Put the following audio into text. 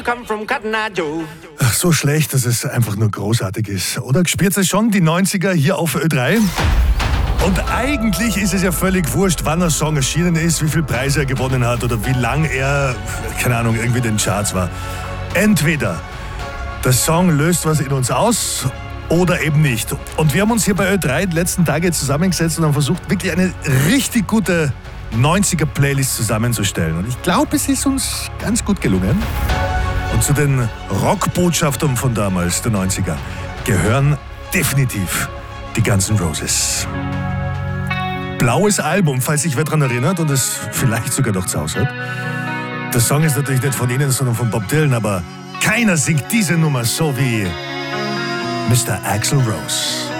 Ach, so schlecht, dass es einfach nur großartig ist. Oder spürt es schon, die 90er hier auf Ö3? Und eigentlich ist es ja völlig wurscht, wann ein Song erschienen ist, wie viele Preise er gewonnen hat oder wie lang er, keine Ahnung, irgendwie in den Charts war. Entweder der Song löst was in uns aus oder eben nicht. Und wir haben uns hier bei Ö3 die letzten Tage zusammengesetzt und haben versucht, wirklich eine richtig gute 90er-Playlist zusammenzustellen. Und ich glaube, es ist uns ganz gut gelungen. Und zu den Rockbotschaftern von damals, der 90er, gehören definitiv die Guns N' Roses. Blaues Album, falls sich wer daran erinnert und es vielleicht sogar noch zu Hause hat. Der Song ist natürlich nicht von Ihnen, sondern von Bob Dylan, aber keiner singt diese Nummer so wie Mr. Axl Rose.